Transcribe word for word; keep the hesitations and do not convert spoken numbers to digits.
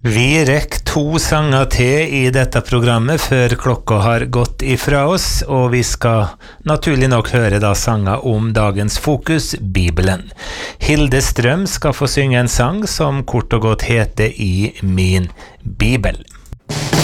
Vi rekker to sanger til i dette programmet før klokka har gått ifra oss, og vi skal naturlig nok høre da sanger om dagens fokus, Bibelen. Hilde Strøm skal få synge en sang som kort og godt heter I min Bibel.